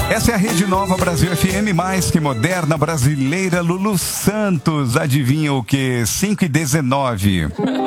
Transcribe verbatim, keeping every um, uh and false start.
Essa é a Rede Nova Brasil F M, mais que moderna, brasileira. Lulu Santos, adivinha o que? cinco e dezenove.